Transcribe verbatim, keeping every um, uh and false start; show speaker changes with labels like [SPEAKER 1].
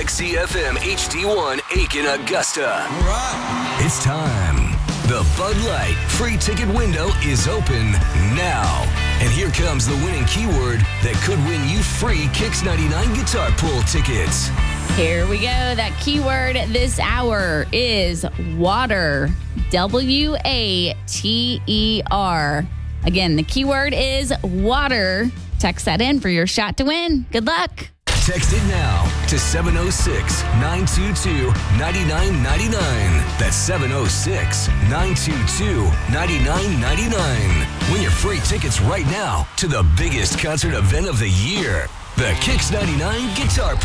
[SPEAKER 1] X C F M H D one Aiken, Augusta.
[SPEAKER 2] All right.
[SPEAKER 1] It's time. The Bud Light free ticket window is open now. And here comes the winning keyword that could win you free Kicks ninety-nine guitar pull tickets.
[SPEAKER 3] Here we go. That keyword this hour is water. W A T E R. Again, the keyword is water. Text that in for your shot to win. Good luck.
[SPEAKER 1] Text it now to seven oh six, nine two two, nine nine nine nine. That's seven oh six, nine two two, nine nine nine nine. Win your free tickets right now to the biggest concert event of the year, the Kicks ninety-nine Guitar